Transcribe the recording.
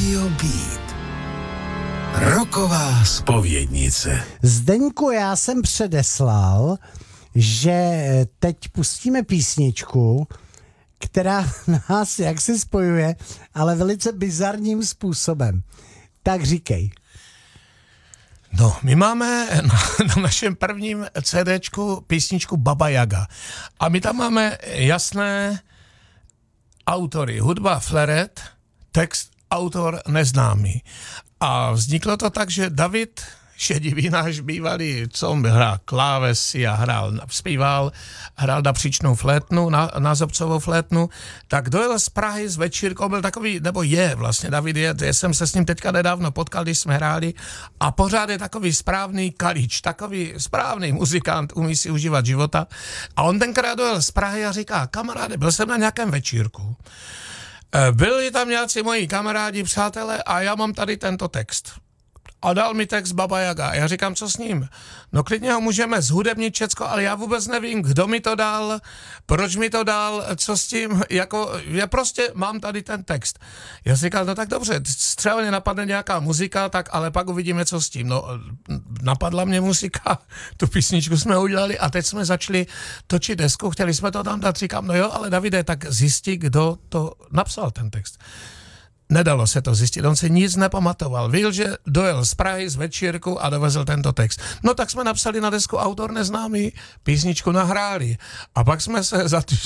Radio Beat. Rocková zpovědnice. Zdeňku, já jsem předeslal, že teď pustíme písničku, která nás jaksi spojuje, ale velice bizarním způsobem. Tak říkej. No, my máme na našem prvním CDčku písničku Baba Jaga. A my tam máme jasné autory. Hudba Fleret, text autor neznámý. A vzniklo to tak, že David Šedivý, náš bývalý, co on hrál klávesy a zpíval, hrál napříčnou flétnu, názobcovou flétnu, tak dojel z Prahy z večírkou, byl takový, nebo je vlastně, David je, já jsem se s ním teďka nedávno potkal, když jsme hráli, a pořád je takový správný kalič, takový správný muzikant, umí si užívat života. A on tenkrát dojel z Prahy a říká, kamaráde, byl jsem na nějakém večírku, byli tam nějací moji kamarádi, přátelé a já mám tady tento text. A dal mi text Baba Jaga. A já říkám, co s ním? No klidně ho můžeme zhudebnit všecko, ale já vůbec nevím, kdo mi to dal, proč mi to dal, co s tím, jako, já prostě mám tady ten text. Já si říkal, no tak dobře, třeba mě napadne nějaká muzika, tak ale pak uvidíme, co s tím. No, napadla mě muzika, tu písničku jsme udělali a teď jsme začali točit desku, chtěli jsme to tam dát, říkám, no jo, ale Davide, tak zjistí, kdo to napsal, ten text. Nedalo se to zjistit, on se nic nepamatoval. Viděl, že dojel z Prahy z večírku a dovezl tento text. No tak jsme napsali na desku autor neznámý, písničku nahráli. A pak jsme se za